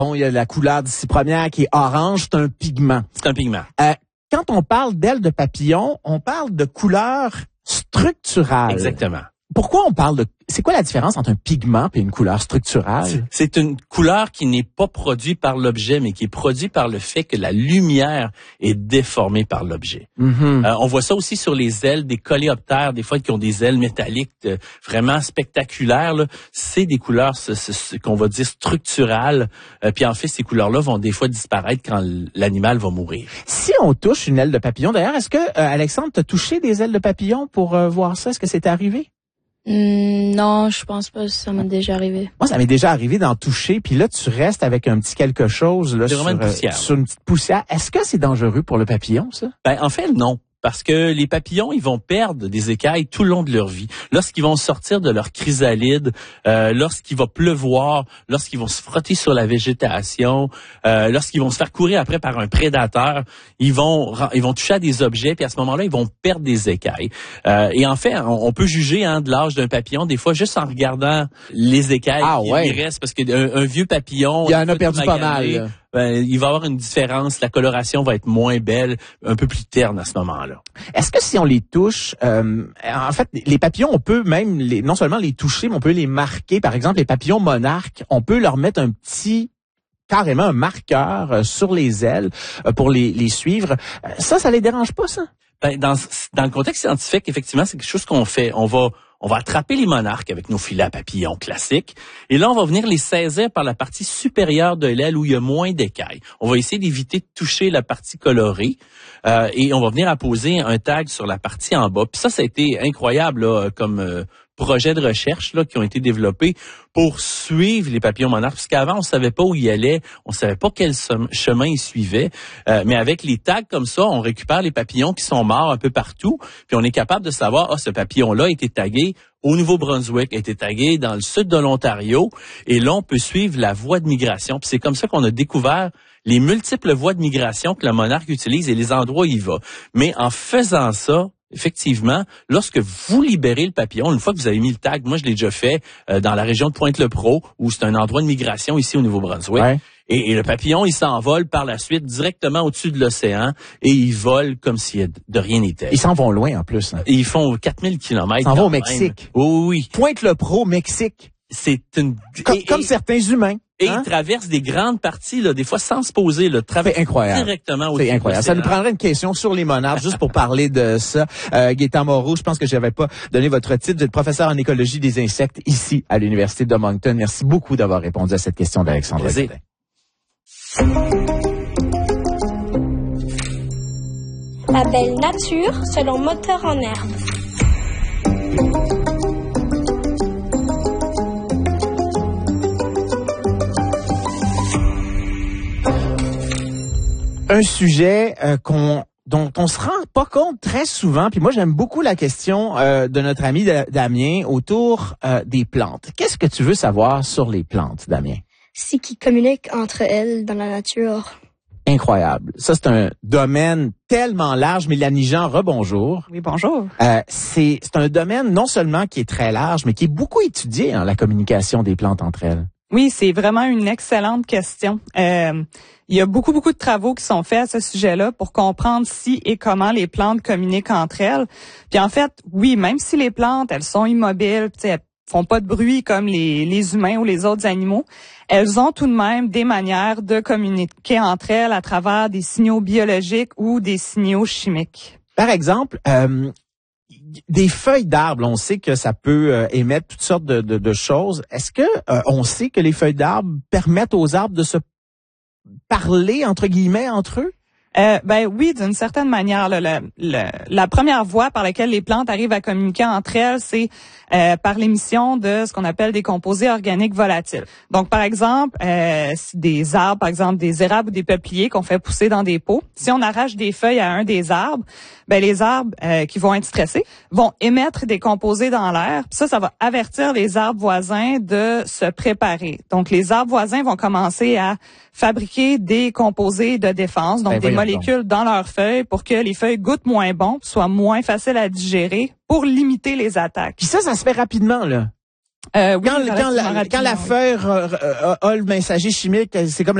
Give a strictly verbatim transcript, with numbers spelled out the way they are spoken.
Bon, il y a la couleur d'ici première qui est orange, c'est un pigment. C'est un pigment. Euh, quand on parle d'ailes de papillon, on parle de couleur structurale. Exactement. Pourquoi on parle de... C'est quoi la différence entre un pigment et une couleur structurale? C'est une couleur qui n'est pas produite par l'objet, mais qui est produite par le fait que la lumière est déformée par l'objet. Mm-hmm. Euh, on voit ça aussi sur les ailes des coléoptères, des fois qui ont des ailes métalliques euh, vraiment spectaculaires. Là. C'est des couleurs ce, ce, ce, qu'on va dire structurales. Euh, puis en fait, ces couleurs-là vont des fois disparaître quand l'animal va mourir. Si on touche une aile de papillon, d'ailleurs, est-ce que, euh, Alexandre, t'as touché des ailes de papillon pour euh, voir ça? Est-ce que c'est arrivé? Mm, non, je pense pas que ça m'est déjà arrivé. Moi, ça m'est déjà arrivé d'en toucher, puis là, tu restes avec un petit quelque chose là, sur, une poussière. Euh, sur une petite poussière. Est-ce que c'est dangereux pour le papillon, ça? Ben, en fait, non. Parce que les papillons, ils vont perdre des écailles tout le long de leur vie. Lorsqu'ils vont sortir de leur chrysalide, euh, lorsqu'il va pleuvoir, lorsqu'ils vont se frotter sur la végétation, euh, lorsqu'ils vont se faire courir après par un prédateur, ils vont ils vont toucher à des objets, puis à ce moment-là, ils vont perdre des écailles. Euh, et en fait, on, on peut juger hein, de l'âge d'un papillon, des fois, juste en regardant les écailles ah, qui ouais. restent, parce qu'un un vieux papillon... Il y en a perdu pas mal, là. Ben, il va y avoir une différence, la coloration va être moins belle, un peu plus terne à ce moment-là. Est-ce que si on les touche, euh, en fait, les papillons, on peut même les, non seulement les toucher, mais on peut les marquer. Par exemple, les papillons monarques, on peut leur mettre un petit, carrément un marqueur euh, sur les ailes euh, pour les, les suivre. Euh, ça, ça les dérange pas, ça? Ben, dans, dans le contexte scientifique, effectivement, c'est quelque chose qu'on fait. On va On va attraper les monarques avec nos filets à papillons classiques. Et là, on va venir les saisir par la partie supérieure de l'aile où il y a moins d'écailles. On va essayer d'éviter de toucher la partie colorée. Euh, et on va venir apposer un tag sur la partie en bas. Puis ça, ça a été incroyable là, comme euh, projet de recherche là, qui ont été développés pour suivre les papillons monarques. Parce qu'avant, on savait pas où ils allaient. On savait pas quel chemin ils suivaient. Euh, mais avec les tags comme ça, on récupère les papillons qui sont morts un peu partout. Puis on est capable de savoir, ah, ce papillon-là a été tagué au Nouveau-Brunswick, a été tagué dans le sud de l'Ontario, et là, on peut suivre la voie de migration. Puis c'est comme ça qu'on a découvert les multiples voies de migration que le monarque utilise et les endroits où il va. Mais en faisant ça, effectivement, lorsque vous libérez le papillon, une fois que vous avez mis le tag, moi je l'ai déjà fait euh, dans la région de Pointe-le-Pro, où c'est un endroit de migration ici au Nouveau-Brunswick. Ouais. Et, et le papillon, il s'envole par la suite directement au-dessus de l'océan et il vole comme si de rien n'était. Ils s'en vont loin en plus. Hein. Et ils font quatre mille kilomètres. Ils s'en vont au Mexique. Oui, oui, oui. Pointe-le-Pro, Mexique. C'est une... Comme, et, comme et, certains humains. Et hein? ils traversent des grandes parties, là, des fois sans se poser, là, traversent directement au-dessus. C'est incroyable. Ça nous prendrait une question sur les monarques, juste pour parler de ça. Euh, Gaétan Moreau, je pense que j'avais pas donné votre titre. Vous êtes professeur en écologie des insectes ici à l'Université de Moncton. Merci beaucoup d'avoir répondu à cette question d'Alexandre Godin. La belle nature selon Moteur en herbe. Un sujet euh, qu'on dont on se rend pas compte très souvent. Puis moi, j'aime beaucoup la question euh, de notre ami Damien autour euh, des plantes. Qu'est-ce que tu veux savoir sur les plantes, Damien? C'est qu'ils communiquent entre elles dans la nature. Incroyable. Ça, c'est un domaine tellement large. Mélanie Jean, rebonjour. Oui, bonjour. Euh, c'est, c'est un domaine non seulement qui est très large, mais qui est beaucoup étudié, hein, la communication des plantes entre elles. Oui, c'est vraiment une excellente question. Euh, il y a beaucoup, beaucoup de travaux qui sont faits à ce sujet-là pour comprendre si et comment les plantes communiquent entre elles. Puis en fait, oui, même si les plantes, elles sont immobiles, elles font pas de bruit comme les, les humains ou les autres animaux, elles ont tout de même des manières de communiquer entre elles à travers des signaux biologiques ou des signaux chimiques. Par exemple, euh, des feuilles d'arbres, on sait que ça peut euh, émettre toutes sortes de, de, de choses. Est-ce que euh, on sait que les feuilles d'arbres permettent aux arbres de se parler, entre guillemets, entre eux? Euh, ben oui, d'une certaine manière. Là, la, la, la première voie par laquelle les plantes arrivent à communiquer entre elles, c'est euh, par l'émission de ce qu'on appelle des composés organiques volatiles. Donc, par exemple, euh, des arbres, par exemple des érables ou des peupliers qu'on fait pousser dans des pots. Si on arrache des feuilles à un des arbres, ben les arbres euh, qui vont être stressés vont émettre des composés dans l'air. Puis ça, ça va avertir les arbres voisins de se préparer. Donc, les arbres voisins vont commencer à fabriquer des composés de défense, donc ben, des molécules donc. dans leurs feuilles pour que les feuilles goûtent moins bon, soient moins faciles à digérer pour limiter les attaques. Puis ça, ça se fait rapidement, là. Euh, oui, quand, quand, la, relativement quand la rapidement, oui. fleur euh, euh, a le messager chimique, c'est comme